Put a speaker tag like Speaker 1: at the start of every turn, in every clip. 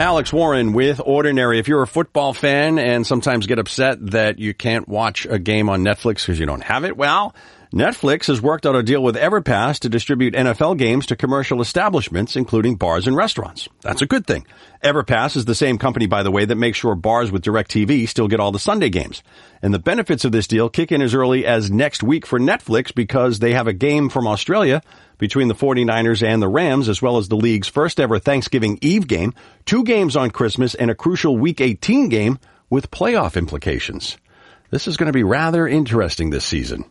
Speaker 1: Alex Warren with Ordinary. If you're a football fan and sometimes get upset that you can't watch a game on Netflix because you don't have it, well, Netflix has worked out a deal with EverPass to distribute NFL games to commercial establishments, including bars and restaurants. That's a good thing. EverPass is the same company, by the way, that makes sure bars with DirecTV still get all the Sunday games. And the benefits of this deal kick in as early as next week for Netflix because they have a game from Australia between the 49ers and the Rams, as well as the league's first ever Thanksgiving Eve game, 2 games on Christmas, and a crucial Week 18 game with playoff implications. This is going to be rather interesting this season.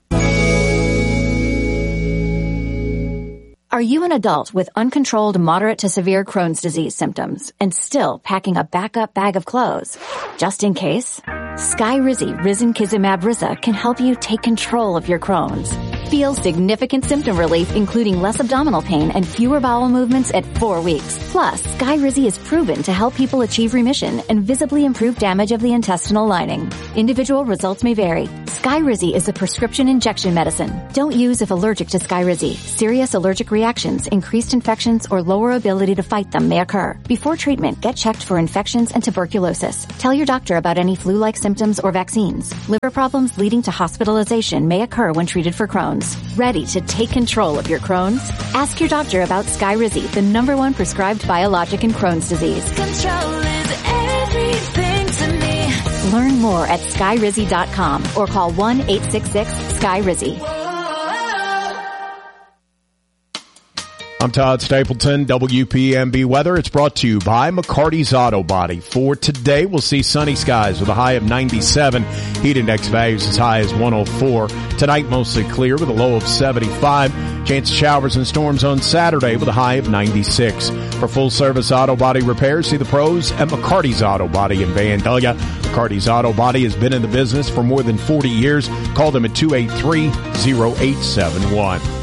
Speaker 2: Are you an adult with uncontrolled moderate to severe Crohn's disease symptoms and still packing a backup bag of clothes? Just in case, Skyrizi Risankizumab Risa can help you take control of your Crohn's. Feel significant symptom relief, including less abdominal pain and fewer bowel movements at 4 weeks. Plus, Skyrizi is proven to help people achieve remission and visibly improve damage of the intestinal lining. Individual results may vary. Skyrizi is a prescription injection medicine. Don't use if allergic to Skyrizi. Serious allergic reactions, increased infections, or lower ability to fight them may occur. Before treatment, get checked for infections and tuberculosis. Tell your doctor about any flu-like symptoms or vaccines. Liver problems leading to hospitalization may occur when treated for Crohn's. Ready to take control of your Crohn's? Ask your doctor about Skyrizi, the #1 prescribed biologic in Crohn's disease.
Speaker 3: Control is everything to me.
Speaker 2: Learn more at Skyrizi.com or call 1-866-SKYRIZI.
Speaker 4: I'm Todd Stapleton, WPMB Weather. It's brought to you by McCarty's Auto Body. For today, we'll see sunny skies with a high of 97. Heat index values as high as 104. Tonight, mostly clear with a low of 75. Chance of showers and storms on Saturday with a high of 96. For full-service auto body repairs, see the pros at McCarty's Auto Body in Vandalia. McCarty's Auto Body has been in the business for more than 40 years. Call them at 283-0871.